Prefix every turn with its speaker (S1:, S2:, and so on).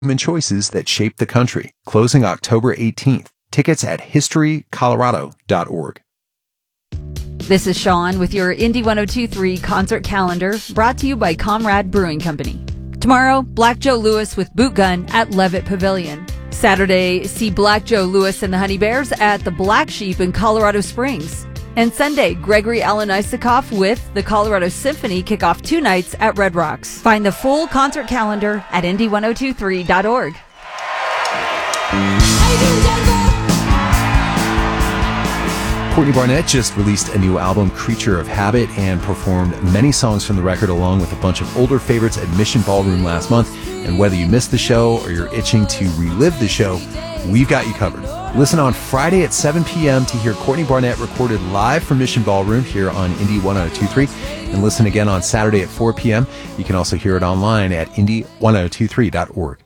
S1: and choices that shape the country. Closing October 18th. Tickets at historycolorado.org.
S2: This is Sean with your Indy 102.3 concert calendar, brought to you by Comrade Brewing Company. Tomorrow, Black Joe Lewis with Boot Gun at Levitt Pavilion. Saturday, see Black Joe Lewis and the Honey Bears at the Black Sheep in Colorado Springs. And Sunday, Gregory Alan Isakov with the Colorado Symphony kick off 2 nights at Red Rocks. Find the full concert calendar at indy1023.org.
S1: Courtney Barnett just released a new album, Creature of Habit, and performed many songs from the record along with a bunch of older favorites at Mission Ballroom last month. And whether you missed the show or you're itching to relive the show, we've got you covered. Listen on Friday at 7 p.m. to hear Courtney Barnett recorded live from Mission Ballroom here on Indy 102.3. And listen again on Saturday at 4 p.m. You can also hear it online at indy1023.org.